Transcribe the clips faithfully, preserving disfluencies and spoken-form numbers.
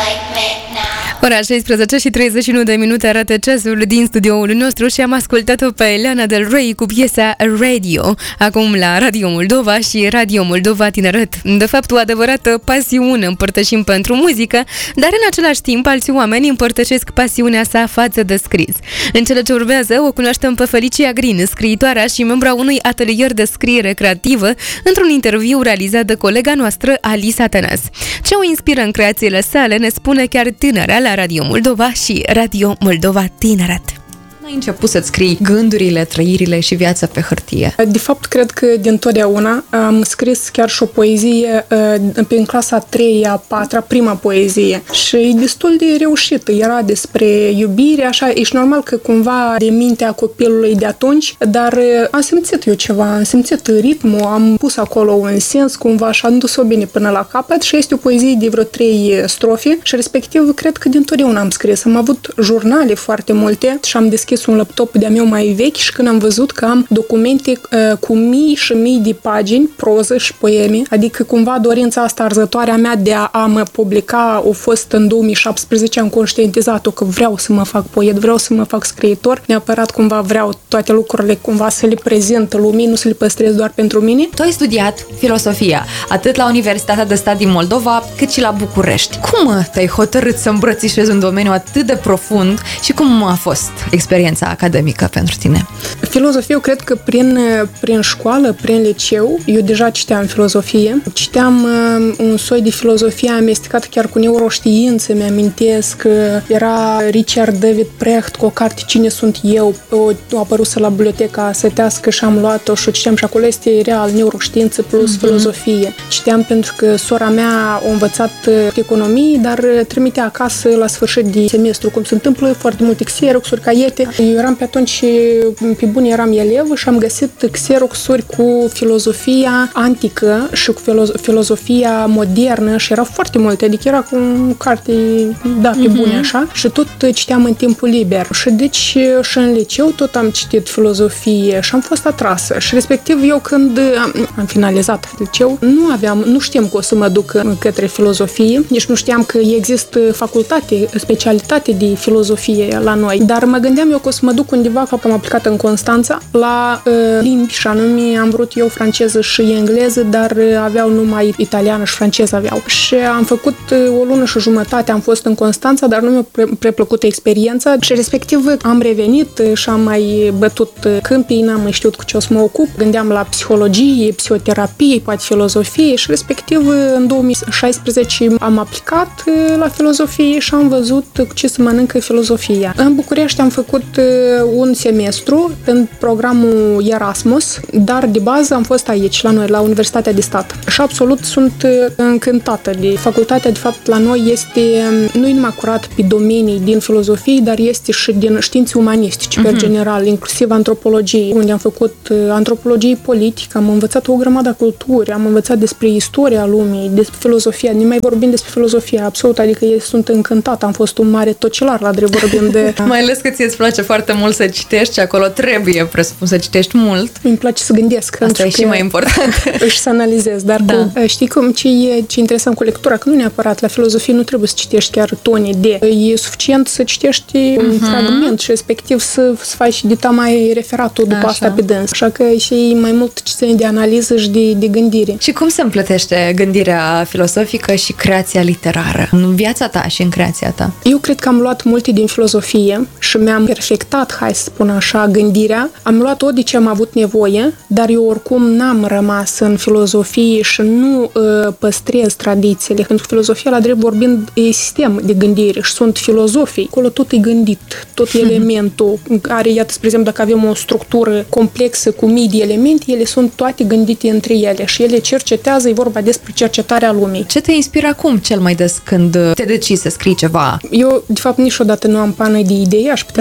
Ora șaisprezece și treizeci și unu de minute arată ceasul din studioul nostru și am ascultat-o pe Lana Del Rey cu piesa Radio, acum la Radio Moldova și Radio Moldova Tineret. De fapt, o adevărată pasiune împărtășim pentru muzică, dar în același timp alți oameni împărtășesc pasiunea sa față de scris. În cele ce urmează o cunoaștem pe Felicia Green, scriitoarea și membra unui atelier de scriere creativă, într-un interviu realizat de colega noastră Alisa Tănăs. Ce o inspiră în creațiile sale ne spune chiar tânăra la Radio Moldova și Radio Moldova Tineret. Ai început să-ți scrii gândurile, trăirile și viața pe hârtie? De fapt, cred că dintotdeauna am scris chiar și o poezie prin clasa a treia, a patra, prima poezie. Și e destul de reușită. Era despre iubire, așa, ești normal că cumva de mintea copilului de atunci, dar am simțit eu ceva, am simțit ritmul, am pus acolo un sens cumva și am dus-o bine până la capăt și este o poezie de vreo trei strofe și respectiv cred că dintotdeauna am scris. Am avut jurnale foarte multe și am deschis un laptop de-a meu mai vechi și când am văzut că am documente uh, cu mii și mii de pagini, proză și poeme, adică cumva dorința asta arzătoare a mea de a, a mă publica a fost în două mii șaptesprezece, am conștientizat-o că vreau să mă fac poet, vreau să mă fac scriitor, neapărat cumva vreau toate lucrurile cumva să le prezint lumii, nu să le păstrez doar pentru mine. Tu ai studiat filosofia, atât la Universitatea de Stat din Moldova, cât și la București. Cum te-ai hotărât să îmbrățișezi un domeniu atât de profund și cum a fost experiența academică pentru tine? Filozofie, eu cred că prin, prin școală, prin liceu, eu deja citeam filozofie. Citeam uh, un soi de filozofie amestecat chiar cu neuroștiință, mi-amintesc că era Richard David Precht cu o carte Cine sunt eu, o, o apăruse la biblioteca sătească și am luat-o și o citeam și acolo este real neuroștiință plus uh-huh. filozofie. Citeam pentru că sora mea a învățat economie, dar trimitea acasă la sfârșit de semestru, cum se întâmplă, foarte multe xeroxuri, caiete. Eu eram pe atunci, pe bun eram elev și am găsit xeroxuri cu filozofia antică și cu filozo- filozofia modernă și erau foarte multe, adică era cu o carte, da, pe mm-hmm. bune așa, și tot citeam în timpul liber. Și deci și în liceu tot am citit filozofie și am fost atrasă și respectiv eu când am, am finalizat liceu, nu aveam, nu știam că o să mă duc către filozofie, nici nu știam că există facultate, specialitate de filozofie la noi, dar mă gândeam eu că o să mă duc undeva, că am aplicat în Constanța, la uh, limbi și anume am vrut eu franceză și engleză, dar uh, aveau numai italiană și franceză aveau. Și am făcut uh, o lună și jumătate, am fost în Constanța, dar nu mi-a pre- preplăcut experiența și respectiv am revenit uh, și am mai bătut uh, câmpii, n-am mai știut cu ce o să mă ocup. Gândeam la psihologie, psihoterapie, poate filozofie și respectiv uh, în două mii șaisprezece am aplicat uh, la filozofie și am văzut uh, cu ce se mănâncă filozofia. În București am făcut un semestru în programul Erasmus, dar de bază am fost aici, la noi, la Universitatea de Stat. Și absolut sunt încântată de facultatea, de fapt, la noi este, nu e numai curat pe domenii din filozofie, dar este și din științe umanistice, uh-huh. per general, inclusiv antropologie, unde am făcut antropologie politică, am învățat o grămadă culturi, am învățat despre istoria lumii, despre filozofia, nu mai vorbim despre filozofia, absolut, adică eu sunt încântată, am fost un mare tocilar la drept vorbim de... Mai ales că ție îți place foarte mult să citești și acolo trebuie, presupun, să citești mult. Îmi place să gândesc. Asta e și mai important. Și să analizez, dar da. cu, știi cum, ce e ce interesant cu lectura, că nu neapărat la filozofie nu trebuie să citești chiar tone de. E suficient să citești uh-huh. un fragment și respectiv să, să faci dita mai referatul după Așa. asta pe dâns. Așa că și mai mult ce ține de analiză și de, de gândire. Și cum se împletește gândirea filosofică și creația literară în viața ta și în creația ta? Eu cred că am luat multe din filozofie și mi-am perfectat, hai să spun așa, gândirea. Am luat tot de ce am avut nevoie, dar eu oricum n-am rămas în filozofie și nu uh, păstrez tradițiile. Pentru că filozofia, la drept vorbind, e sistem de gândire și sunt filozofii. Acolo tot e gândit, tot elementul are, iată, spre exemplu, dacă avem o structură complexă cu mii de elemente, ele sunt toate gândite între ele și ele cercetează, e vorba despre cercetarea lumii. Ce te inspiră acum cel mai des când te decizi să scrii ceva? Eu, de fapt, niciodată nu am pană de idei, aș putea mm. să scriu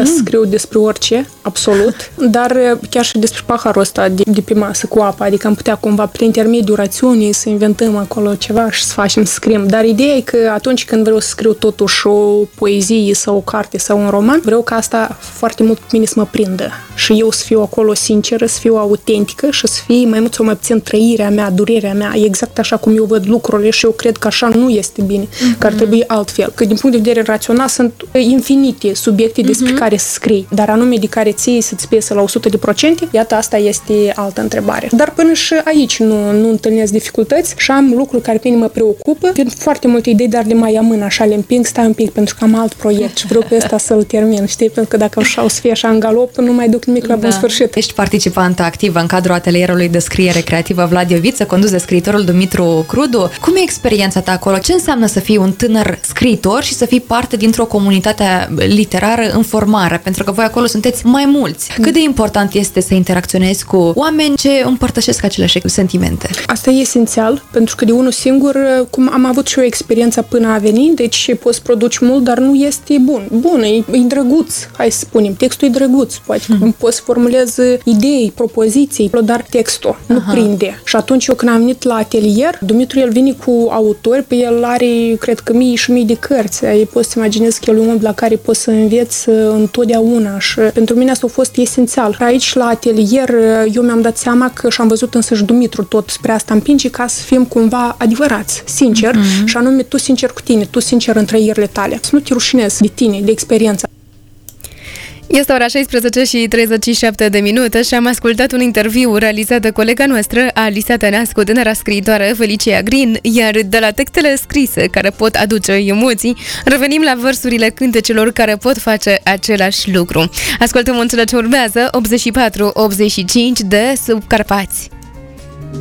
scriu despre orice, absolut, dar chiar și despre paharul ăsta de, de pe masă cu apă, adică am putea cumva prin intermediul rațiunii să inventăm acolo ceva și să facem, să scriem. Dar ideea e că atunci când vreau să scriu totuși o poezie sau o carte sau un roman, vreau ca asta foarte mult pe mine să mă prindă și eu să fiu acolo sinceră, să fiu autentică și să fie mai mult sau mai puțin trăirea mea, durerea mea, exact așa cum eu văd lucrurile și eu cred că așa nu este bine, mm-hmm. că ar trebui altfel. Că din punct de vedere rațional sunt infinite subiecte despre mm-hmm. care să scrii, dar anume de care ții să-ți pese la o sută la sută, iată, asta este altă întrebare. Dar până și aici nu, nu întâlnesc dificultăți și am lucruri care pe mine mă preocupă. Vin foarte multe idei, dar le mai amân așa, le împing, stai un pic, pentru că am alt proiect și vreau pe ăsta să-l termin, știi? Pentru că dacă așa o să fie așa în galop, nu mai duc nimic la bun da. sfârșit. Ești participantă activă în cadrul atelierului de scriere creativă Vlad Ioviță, condus de scriitorul Dumitru Crudu. Cum e experiența ta acolo? Ce înseamnă să fii un tânăr scriitor și să fii parte dintr-o comunitate literară în formare? Pentru că voi acolo sunteți mai mulți. Cât de important este să interacționezi cu oameni ce împărtășesc aceleași sentimente? Asta e esențial, pentru că de unul singur, cum am avut și o experiență până a veni, deci poți produci mult, dar nu este bun. Bun, e, e drăguț, hai să spunem, textul e drăguț, poate hmm. poți să formulezi idei, propoziții, dar textul nu Aha. prinde. Și atunci eu când am venit la atelier, Dumitru el vine cu autori, pe el are, cred că mii și mii de cărți. Ai poți să imaginezi că el e un om la care poți să înveți întotdeauna și pentru mine asta a fost esențial. Aici la atelier eu mi-am dat seama că și-am văzut însăși Dumitru tot spre asta împinge ca să fim cumva adevărați, sincer, mm-hmm. și anume tu sincer cu tine, tu sincer în trăirile tale. Să nu te rușinezi de tine, de experiența. Este ora șaisprezece și treizeci și șapte de minute și am ascultat un interviu realizat de colega noastră, Alisa Tănascu, tânăra scriitoare Felicia Green, iar de la textele scrise care pot aduce emoții, revenim la versurile cântecelor care pot face același lucru. Ascultăm în cele ce urmează optzeci și patru optzeci și cinci de Subcarpați.